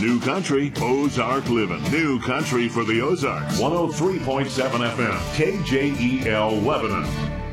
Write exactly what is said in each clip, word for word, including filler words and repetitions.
New Country, Ozark Living. New Country for the Ozarks. one oh three point seven F M. K J E L Lebanon.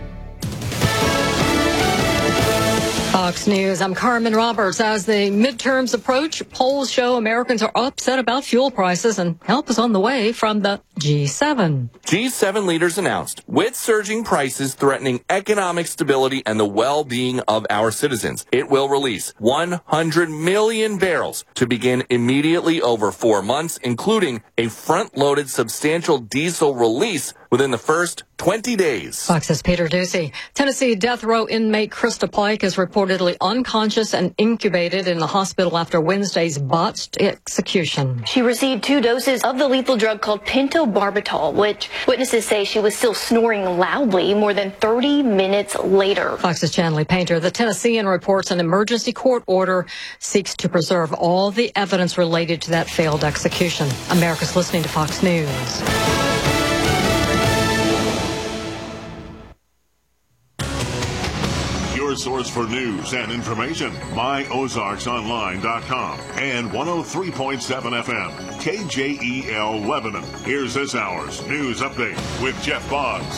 Fox News, I'm Carmen Roberts. As the midterms approach, polls show Americans are upset about fuel prices, and help is on the way from the G seven. G seven leaders announced, with surging prices threatening economic stability and the well-being of our citizens, it will release one hundred million barrels to begin immediately over four months, including a front-loaded substantial diesel release within the first twenty days. Fox's Peter Ducey. Tennessee death row inmate Krista Pike is reportedly unconscious and incubated in the hospital after Wednesday's botched execution. She received two doses of the lethal drug called pentobarbital, which witnesses say she was still snoring loudly more than thirty minutes later. Fox's Chanley Painter. The Tennessean reports an emergency court order seeks to preserve all the evidence related to that failed execution. America's listening to Fox News. Your source for news and information, my ozarks online dot com and one oh three point seven F M, K J E L Lebanon. Here's this hour's news update with Jeff Boggs.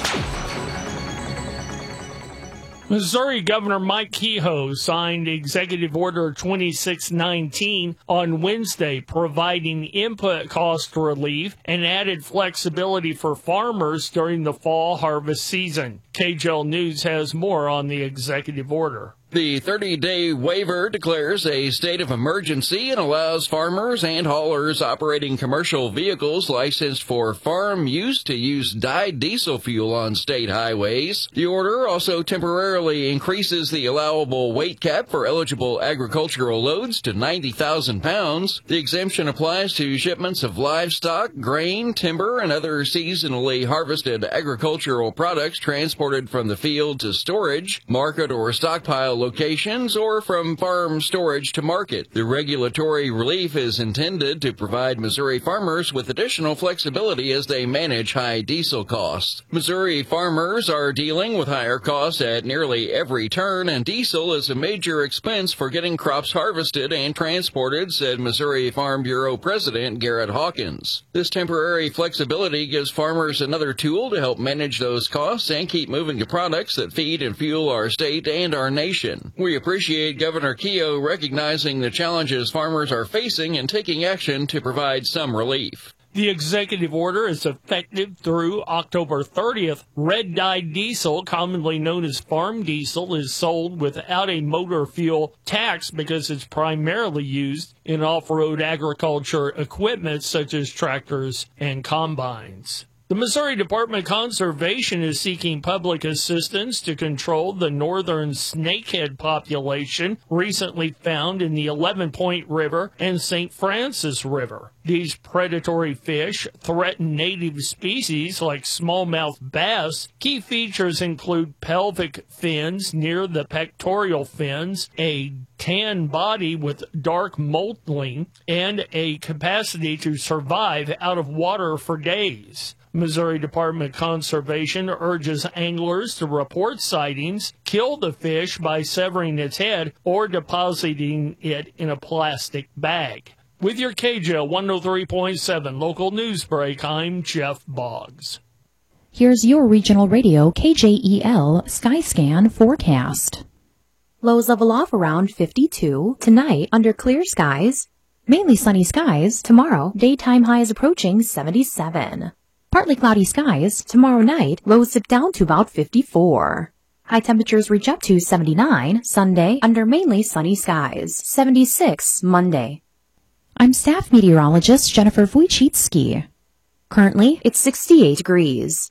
Missouri Governor Mike Kehoe signed Executive Order twenty-six nineteen on Wednesday, providing input cost relief and added flexibility for farmers during the fall harvest season. K J L News has more on the executive order. The thirty-day waiver declares a state of emergency and allows farmers and haulers operating commercial vehicles licensed for farm use to use dyed diesel fuel on state highways. The order also temporarily increases the allowable weight cap for eligible agricultural loads to ninety thousand pounds. The exemption applies to shipments of livestock, grain, timber, and other seasonally harvested agricultural products transported from the field to storage, market, or stockpile locations, or from farm storage to market. The regulatory relief is intended to provide Missouri farmers with additional flexibility as they manage high diesel costs. Missouri farmers are dealing with higher costs at nearly every turn, and diesel is a major expense for getting crops harvested and transported, said Missouri Farm Bureau President Garrett Hawkins. This temporary flexibility gives farmers another tool to help manage those costs and keep moving to products that feed and fuel our state and our nation. We appreciate Governor Kehoe recognizing the challenges farmers are facing and taking action to provide some relief. The executive order is effective through October thirtieth. Red dyed diesel, commonly known as farm diesel, is sold without a motor fuel tax because it's primarily used in off-road agriculture equipment such as tractors and combines. The Missouri Department of Conservation is seeking public assistance to control the northern snakehead population recently found in the Eleven Point River and Saint Francis River. These predatory fish threaten native species like smallmouth bass. Key features include pelvic fins near the pectoral fins, a tan body with dark mottling, and a capacity to survive out of water for days. Missouri Department of Conservation urges anglers to report sightings, kill the fish by severing its head, or depositing it in a plastic bag. With your K J L one oh three point seven local news break, I'm Jeff Boggs. Here's your regional radio K J E L Skyscan forecast. Lows level off around fifty-two. Tonight, under clear skies. Mainly sunny skies. Tomorrow, daytime highs approaching seventy-seven. Partly cloudy skies. Tomorrow night, lows dip down to about fifty-four. High temperatures reach up to seventy-nine. Sunday, under mainly sunny skies. seventy-six Monday. I'm staff meteorologist Jennifer Wojcicki. Currently, it's sixty-eight degrees.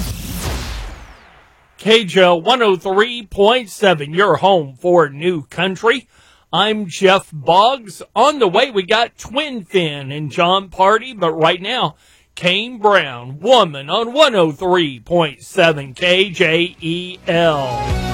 K J L one oh three point seven, your home for New Country. I'm Jeff Boggs. On the way, we got Twin Fin and John Party, but right now, Kane Brown, Woman on one oh three point seven K J E L.